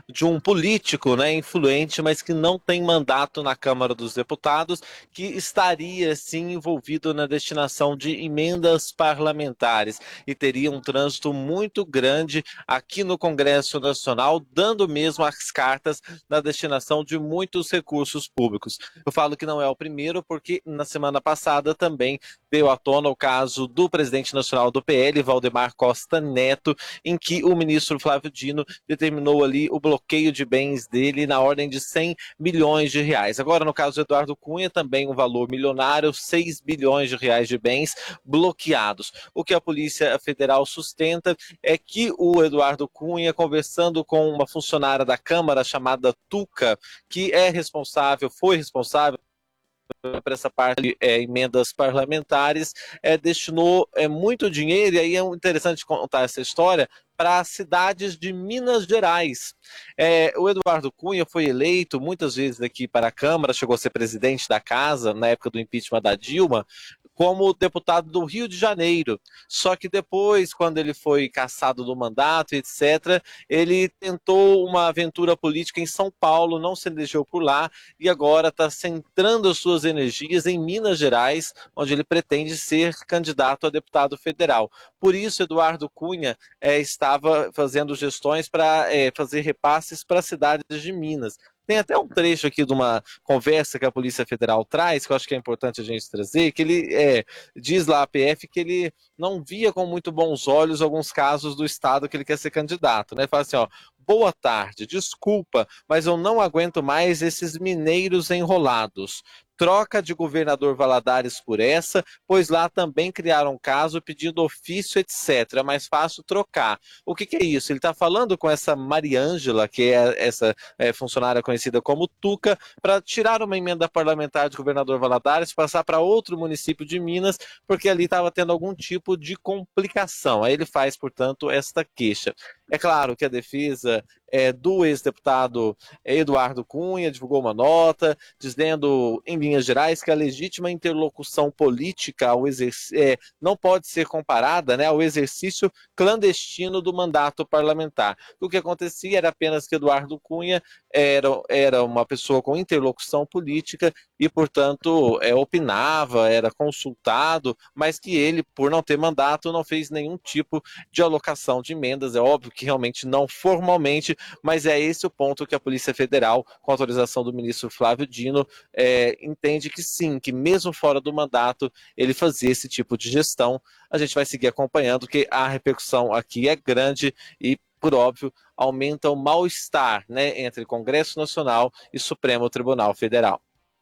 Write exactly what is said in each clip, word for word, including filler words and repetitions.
de um político, né, influente, mas que não tem mandato na Câmara dos Deputados, que estaria sim envolvido na destinação de emendas parlamentares e teria um trânsito muito grande aqui no Congresso Nacional, dando mesmo as cartas na destinação de muitos recursos públicos. Eu falo que não é o primeiro, porque na semana passada também veio à tona o caso do presidente nacional do P L, Valdemar Costa Neto, em que o ministro Flávio Dino determinou ali o bloqueio de bens dele na ordem de cem milhões de reais. Agora, no caso do Eduardo Cunha, também um valor milionário, seis bilhões de reais de bens bloqueados. O que a Polícia Federal sustenta é que o Eduardo Cunha, conversando com uma funcionária da Câmara chamada Tuca, que é responsável, foi responsável para essa parte de é, emendas parlamentares, é, destinou é, muito dinheiro, e aí é interessante contar essa história, para cidades de Minas Gerais. É, o Eduardo Cunha foi eleito muitas vezes aqui para a Câmara, chegou a ser presidente da casa na época do impeachment da Dilma, como deputado do Rio de Janeiro. Só que depois, quando ele foi cassado do mandato, etcétera, ele tentou uma aventura política em São Paulo, não se elegeu por lá e agora está centrando as suas energias em Minas Gerais, onde ele pretende ser candidato a deputado federal. Por isso, Eduardo Cunha é, estava fazendo gestões para é, fazer repasses para cidades de Minas. Tem até um trecho aqui de uma conversa que a Polícia Federal traz, que eu acho que é importante a gente trazer, que ele é, diz lá à P F que ele não via com muito bons olhos alguns casos do estado que ele quer ser candidato, né? Ele fala assim, ó, boa tarde, desculpa, mas eu não aguento mais esses mineiros enrolados. Troca de governador Valadares por essa, pois lá também criaram caso pedindo ofício, etcétera. É mais fácil trocar. O que, que é isso? Ele está falando com essa Mariângela, que é essa é, funcionária conhecida como Tuca, para tirar uma emenda parlamentar de governador Valadares, passar para outro município de Minas, porque ali estava tendo algum tipo de complicação. Aí ele faz, portanto, esta queixa. É claro que a defesa é, do ex-deputado Eduardo Cunha divulgou uma nota dizendo, em linhas gerais, que a legítima interlocução política ao é, não pode ser comparada, né, ao exercício clandestino do mandato parlamentar. O que acontecia era apenas que Eduardo Cunha era, era uma pessoa com interlocução política e, portanto, é, opinava, era consultado, mas que ele, por não ter mandato, não fez nenhum tipo de alocação de emendas. É óbvio que realmente não formalmente, mas é esse o ponto que a Polícia Federal, com autorização do ministro Flávio Dino, é, entende que sim, que mesmo fora do mandato, ele fazia esse tipo de gestão. A gente vai seguir acompanhando, que a repercussão aqui é grande e, por óbvio, aumenta o mal-estar, né, entre Congresso Nacional e Supremo Tribunal Federal.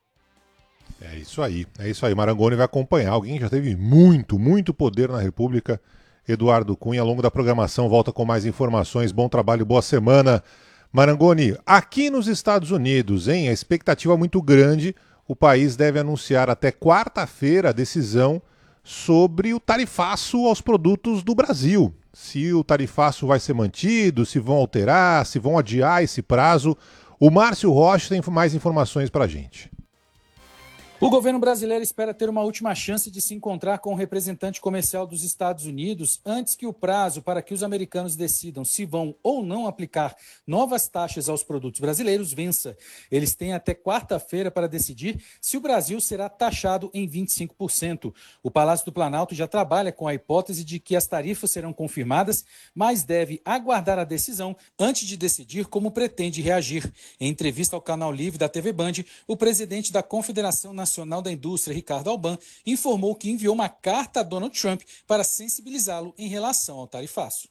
É isso aí, é isso aí. Marangoni vai acompanhar alguém que já teve muito, muito poder na República, Eduardo Cunha. Ao longo da programação volta com mais informações. Bom trabalho, boa semana. Marangoni, aqui nos Estados Unidos, hein, a expectativa é muito grande. O país deve anunciar até quarta-feira a decisão sobre o tarifaço aos produtos do Brasil. Se o tarifaço vai ser mantido, se vão alterar, se vão adiar esse prazo. O Márcio Rocha tem mais informações para a gente. O governo brasileiro espera ter uma última chance de se encontrar com o representante comercial dos Estados Unidos antes que o prazo para que os americanos decidam se vão ou não aplicar novas taxas aos produtos brasileiros vença. Eles têm até quarta-feira para decidir se o Brasil será taxado em vinte e cinco por cento. O Palácio do Planalto já trabalha com a hipótese de que as tarifas serão confirmadas, mas deve aguardar a decisão antes de decidir como pretende reagir. Em entrevista ao Canal Livre da T V Band, o presidente da Confederação Nacional Nacional da Indústria, Ricardo Alban, informou que enviou uma carta a Donald Trump para sensibilizá-lo em relação ao tarifaço.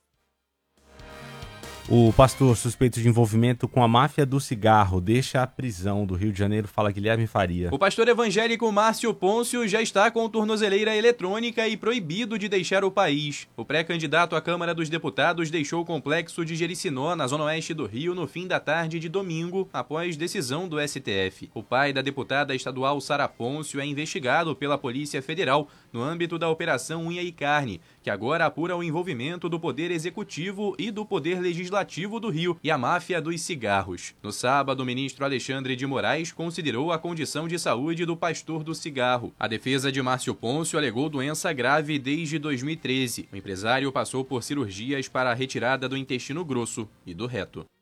O pastor suspeito de envolvimento com a máfia do cigarro deixa a prisão do Rio de Janeiro. Fala Guilherme Faria. O pastor evangélico Márcio Pôncio já está com tornozeleira eletrônica e proibido de deixar o país. O pré-candidato à Câmara dos Deputados deixou o complexo de Jericinó, na zona oeste do Rio, no fim da tarde de domingo, após decisão do S T F. O pai da deputada estadual Sara Pôncio é investigado pela Polícia Federal no âmbito da Operação Unha e Carne, que agora apura o envolvimento do Poder Executivo e do Poder Legislativo do Rio e a máfia dos cigarros. No sábado, o ministro Alexandre de Moraes considerou a condição de saúde do pastor do cigarro. A defesa de Márcio Pôncio alegou doença grave desde dois mil e treze. O empresário passou por cirurgias para a retirada do intestino grosso e do reto.